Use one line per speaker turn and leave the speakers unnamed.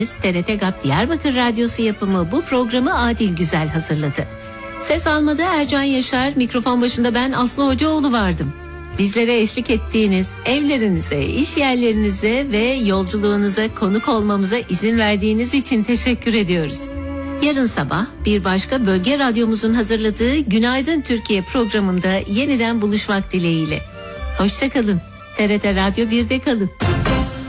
TRT GAP Diyarbakır Radyosu yapımı bu programı Adil Güzel hazırladı. Ses almada Ercan Yaşar, mikrofon başında ben Aslı Hocaoğlu vardım. Bizlere eşlik ettiğiniz, evlerinize, iş yerlerinize ve yolculuğunuza konuk olmamıza izin verdiğiniz için teşekkür ediyoruz. Yarın sabah bir başka bölge radyomuzun hazırladığı Günaydın Türkiye programında yeniden buluşmak dileğiyle. Hoşça kalın. TRT Radyo 1'de kalın.